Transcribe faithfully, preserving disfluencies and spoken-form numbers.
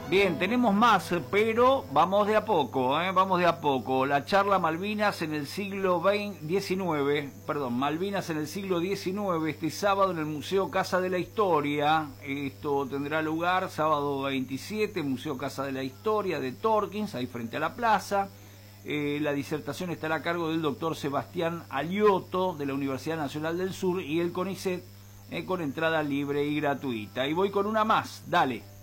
Bien, tenemos más, pero vamos de a poco, ¿eh? Vamos de a poco. La charla Malvinas en el siglo diecinueve, perdón, Malvinas en el siglo diecinueve, este sábado en el Museo Casa de la Historia. Esto tendrá lugar sábado veintisiete, Museo Casa de la Historia de Torkins, ahí frente a la plaza. Eh, la disertación estará a cargo del doctor Sebastián Alioto, de la Universidad Nacional del Sur, y el CONICET, eh, con entrada libre y gratuita. Y voy con una más, dale.